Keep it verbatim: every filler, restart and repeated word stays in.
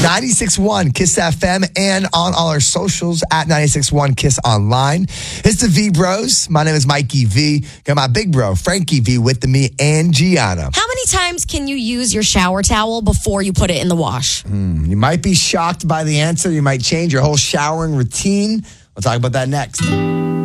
ninety-six point one Kiss F M and on all our socials at ninety-six point one Kiss Online. It's the V Bros. My name is Mikey V. Got my big bro, Frankie V, with me and Gianna. How many times can you use your shower towel before you put it in the wash? Mm, you might be shocked by the answer. You might change your whole showering routine. We'll talk about that next.